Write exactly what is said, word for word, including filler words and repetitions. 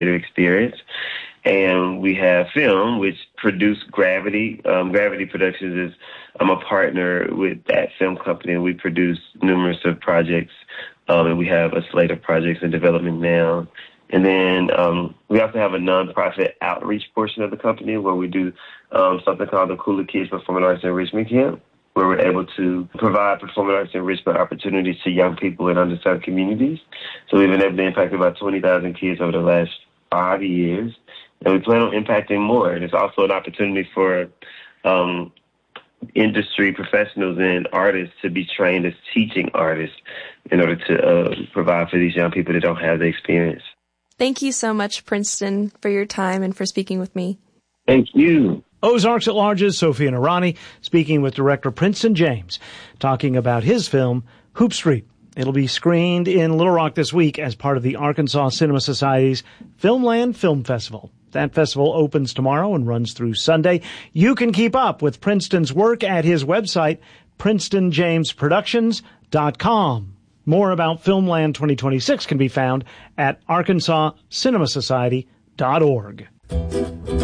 experience. And we have film, which produced Gravity. Um, Gravity Productions is, I'm a partner with that film company, and we produce numerous of projects. Um, and we have a slate of projects in development now. And then um, we also have a nonprofit outreach portion of the company where we do um, something called the Cooler Kids Performing Arts Enrichment Camp, where we're able to provide performing arts enrichment opportunities to young people in underserved communities. So we've been able to impact about twenty thousand kids over the last five years. And we plan on impacting more. And it's also an opportunity for um, industry professionals and artists to be trained as teaching artists in order to uh, provide for these young people that don't have the experience. Thank you so much, Princeton, for your time and for speaking with me. Thank you. Ozarks at Large's Sophia Narani speaking with director Princeton James, talking about his film, Hoop Street. It'll be screened in Little Rock this week as part of the Arkansas Cinema Society's Filmland Film Festival. That festival opens tomorrow and runs through Sunday. You can keep up with Princeton's work at his website, princeton james productions dot com. More about Filmland twenty twenty-six can be found at arkansas cinema society dot org.